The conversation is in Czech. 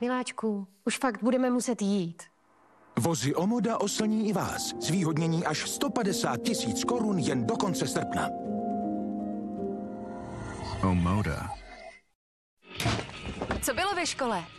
Miláčku, už fakt budeme muset jít. Vozy Omoda oslní i vás. Zvýhodnění až 150 000 korun jen do konce srpna. Omoda. Co bylo ve škole?